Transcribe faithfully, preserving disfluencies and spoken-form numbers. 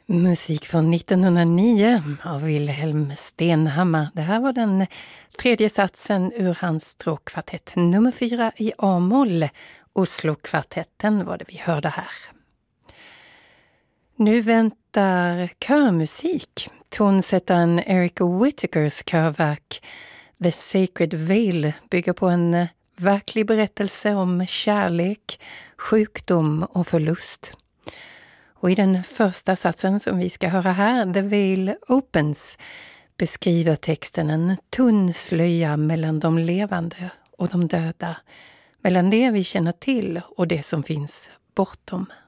Musik från nittonhundranio av Wilhelm Stenhammar. Det här var den tredje satsen ur hans stråkkvartett nummer fyra i A-moll. Oslo-kvartetten var det vi hörde här. Nu väntar körmusik. Tonsättaren Eric Whittakers körverk The Sacred Veil bygger på en verklig berättelse om kärlek, sjukdom och förlust. Och i den första satsen som vi ska höra här, The Veil Opens, beskriver texten en tunn slöja mellan de levande och de döda, mellan det vi känner till och det som finns bortom.